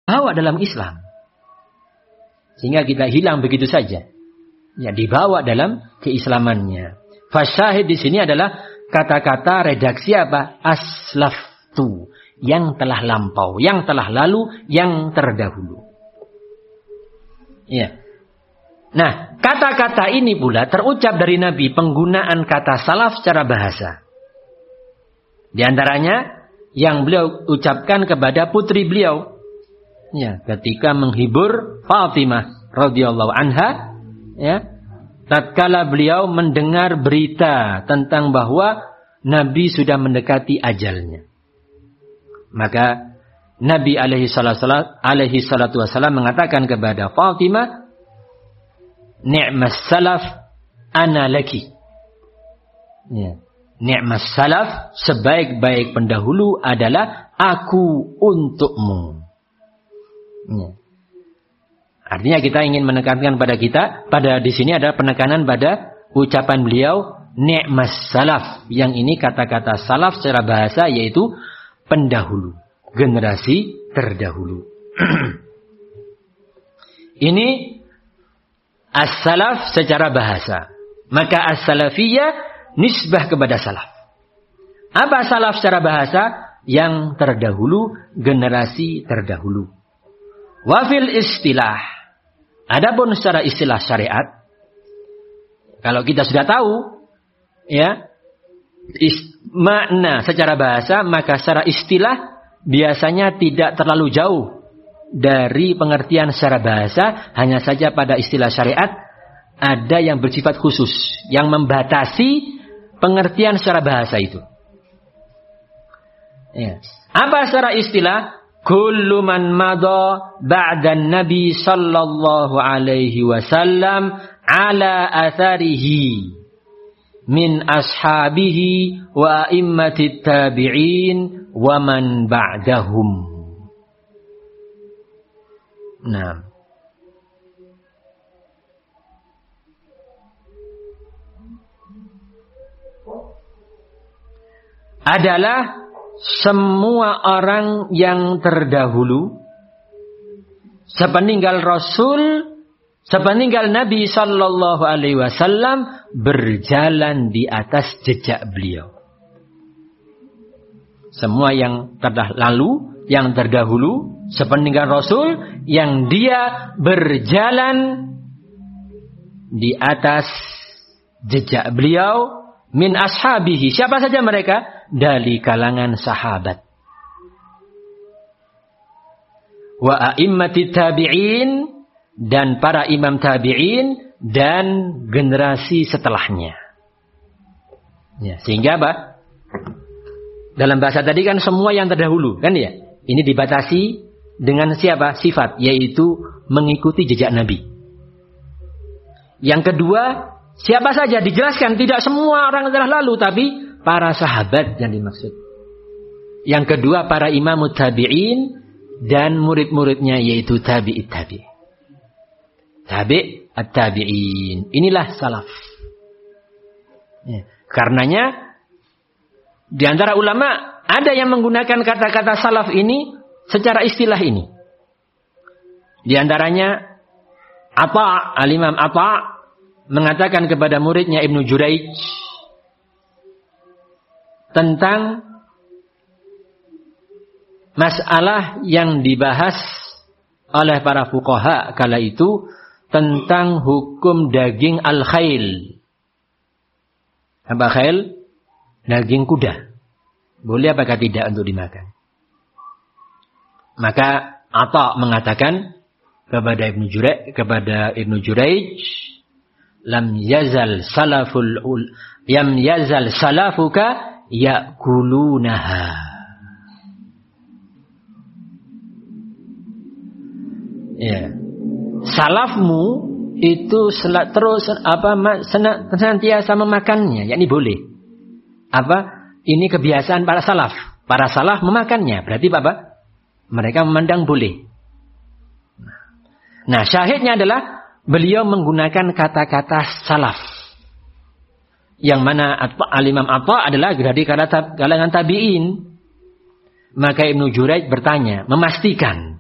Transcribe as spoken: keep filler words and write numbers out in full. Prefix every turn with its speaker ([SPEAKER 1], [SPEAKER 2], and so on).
[SPEAKER 1] bawa dalam Islam. Sehingga kita hilang begitu saja. Ya, dibawa dalam keislamannya. Fasyahid di sini adalah kata-kata redaksi apa? Aslaftu. Yang telah lampau, yang telah lalu, yang terdahulu. Ya. Nah, kata-kata ini pula terucap dari Nabi, penggunaan kata salaf secara bahasa. Di antaranya yang beliau ucapkan kepada putri beliau, ya, ketika menghibur Fatimah radhiyallahu anha, ya, tatkala beliau mendengar berita tentang bahwa Nabi sudah mendekati ajalnya. Maka Nabi alaihi salatu wassalam mengatakan kepada Fatimah, ni'mas salaf ana laki. Ya. Ni'mas salaf, sebaik-baik pendahulu adalah aku untukmu. Ya. Artinya kita ingin menekankan pada kita, pada di sini ada penekanan pada ucapan beliau ni'mas salaf. Yang ini kata-kata salaf secara bahasa yaitu pendahulu, generasi terdahulu. Ini as-salaf secara bahasa. Maka as-salafiyah nisbah kepada salaf. Apa salaf secara bahasa? Yang terdahulu, generasi terdahulu. Wafil istilah. Adapun secara istilah syariat, kalau kita sudah tahu, ya, is, makna secara bahasa, maka secara istilah biasanya tidak terlalu jauh dari pengertian secara bahasa. Hanya saja pada istilah syariat ada yang bersifat khusus, yang membatasi pengertian secara bahasa itu. Ya. Apa secara istilah? Kullu man madha ba'dan nabi sallallahu alaihi wasallam ala atharihi min ashabihi wa a'immatit tabi'in wa man ba'dahum. Nah, adalah semua orang yang terdahulu sepeninggal Rasul, sepeninggal Nabi sallallahu alaihi wasallam berjalan di atas jejak beliau. Semua yang telah lalu, yang terdahulu sepeninggal Rasul, yang dia berjalan di atas jejak beliau, min ashabihi. Siapa saja mereka? Dari kalangan sahabat. Wa a'immatit tabi'in, dan para imam tabi'in, dan generasi setelahnya. Ya, sehingga apa? Dalam bahasa tadi kan semua yang terdahulu, kan ya? Ini dibatasi dengan siapa? Sifat, yaitu mengikuti jejak Nabi. Yang kedua, siapa saja? Dijelaskan tidak semua orang telah lalu, tapi para sahabat yang dimaksud. Yang kedua, para imam tabi'in dan murid-muridnya, yaitu tabi'it tabi'in. Tabi' at-tabi'in. Inilah salaf. Ya. Karenanya di antara ulama ada yang menggunakan kata-kata salaf ini secara istilah ini. Di antaranya Atha, al-Imam Atha mengatakan kepada muridnya Ibnu Juraij tentang masalah yang dibahas oleh para fuqaha kala itu tentang hukum daging al-khail. Apa khail? Daging kuda. Boleh apakah tidak untuk dimakan? Maka Atha mengatakan kepada Ibnu Juraij, kepada Ibnu Juraij, lam yazal salaful ul, yam yazal salafuka ya'kulunaha. Ya. Salafmu itu sel- terus apa senantiasa memakannya, yakni boleh. Apa? Ini kebiasaan para salaf. Para salaf memakannya. Berarti apa? Mereka memandang boleh. Nah, syahidnya adalah beliau menggunakan kata-kata salaf. Yang mana al-Imam Atha adalah dari kalangan tabi'in. Maka Ibnu Juraij bertanya, memastikan